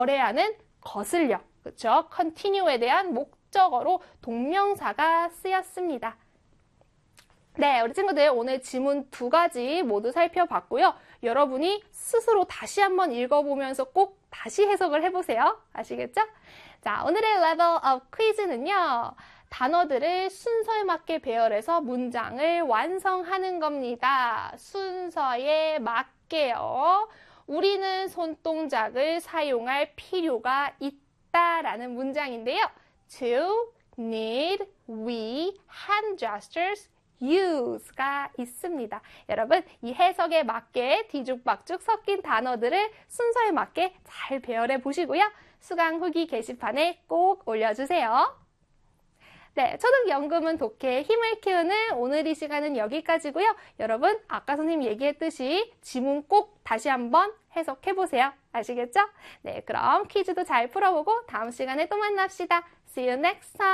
거래하는 거슬려. 그쵸? continue에 대한 목적어로 동명사가 쓰였습니다. 네, 우리 친구들 오늘 지문 2가지 모두 살펴봤고요. 여러분이 스스로 다시 한번 읽어보면서 꼭 다시 해석을 해보세요. 아시겠죠? 자, 오늘의 level of quiz는요. 단어들을 순서에 맞게 배열해서 문장을 완성하는 겁니다. 순서에 맞게요. 우리는 손동작을 사용할 필요가 있다라는 문장인데요. To, need, we, hand gestures, use가 있습니다. 여러분, 이 해석에 맞게 뒤죽박죽 섞인 단어들을 순서에 맞게 잘 배열해 보시고요. 수강 후기 게시판에 꼭 올려주세요. 네, 초등연금은 독해의 힘을 키우는 오늘 이 시간은 여기까지고요. 여러분, 아까 선생님이 얘기했듯이 지문 꼭 다시 한번 해석해 보세요. 아시겠죠? 네, 그럼 퀴즈도 잘 풀어보고 다음 시간에 또 만납시다. See you next time.